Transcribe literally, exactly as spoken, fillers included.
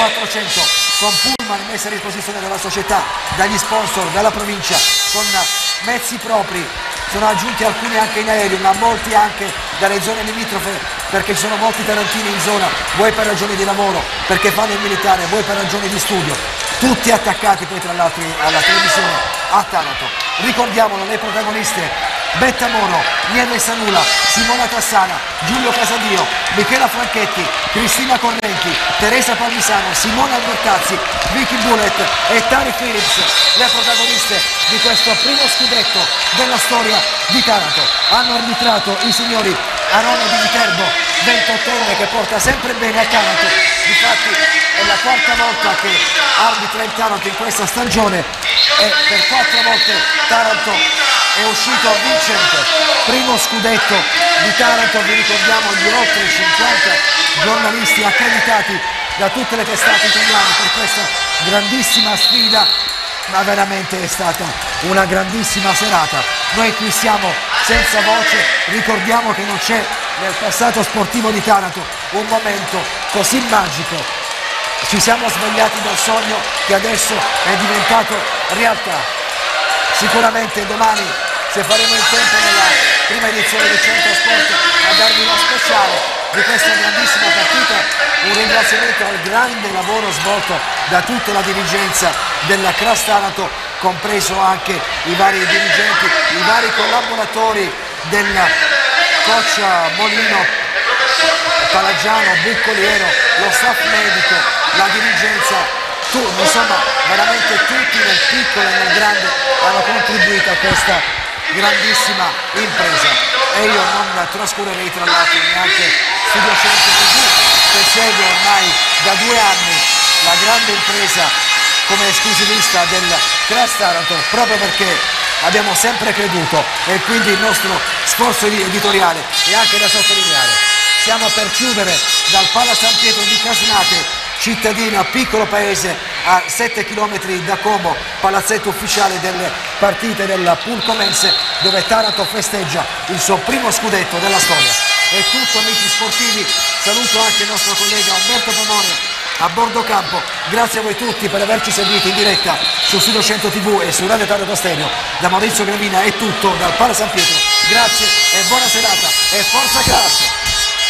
quattrocento con pullman messi a disposizione dalla società, dagli sponsor, dalla provincia, con mezzi propri. Sono aggiunti alcuni anche in aereo, ma molti anche dalle zone limitrofe, perché ci sono molti tarantini in zona, vuoi per ragioni di lavoro, perché fanno il militare, vuoi per ragioni di studio, tutti attaccati poi tra l'altro alla televisione a Taranto. Ricordiamolo, le protagoniste: Betta Moro, Nieve Sanula, Simona Tassana, Giulio Casadio, Michela Franchetti, Cristina Correnti, Teresa Palmisano, Simona Albertazzi, Vicky Bullet e Tari Phillips, le protagoniste di questo primo scudetto della storia di Taranto. Hanno arbitrato i signori Arona di Viterbo, ventottenne che porta sempre bene a Taranto. Difatti è la quarta volta che arbitra il Taranto in questa stagione e per quattro volte Taranto è uscito vincente. Primo scudetto di Taranto, vi ricordiamo gli oltre cinquanta giornalisti accreditati da tutte le testate italiane per questa grandissima sfida, ma veramente è stata una grandissima serata. Noi qui siamo senza voce, ricordiamo che non c'è nel passato sportivo di Taranto un momento così magico. Ci siamo svegliati dal sogno che adesso è diventato realtà. Sicuramente domani, se faremo il tempo nella prima edizione di Centro Sport, a darvi uno speciale di questa grandissima partita, un ringraziamento al grande lavoro svolto da tutta la dirigenza della Cras Taranto, compreso anche i vari dirigenti, i vari collaboratori del coach Molino, Palagiano, Buccoliero, lo staff medico, la dirigenza. Tu, insomma, veramente tutti nel piccolo e nel grande hanno contribuito a questa grandissima impresa, e io non trascurerei tra l'altro neanche Studio Centro tivù, che segue ormai da due anni la grande impresa come esclusivista del Cras Taranto, proprio perché abbiamo sempre creduto, e quindi il nostro sforzo editoriale è anche da sottolineare. Stiamo per chiudere dal Pala San Pietro di Casnate, cittadina, piccolo paese a sette chilometri da Como, palazzetto ufficiale delle partite del Pulcomense, dove Taranto festeggia il suo primo scudetto della storia. È tutto, amici sportivi, saluto anche il nostro collega Umberto Pomone a bordo campo. Grazie a voi tutti per averci seguiti in diretta su Studio Centro tivù e su Radio Taranto Stereo. Da Maurizio Gravina è tutto dal Pala San Pietro, grazie e buona serata e forza Cras!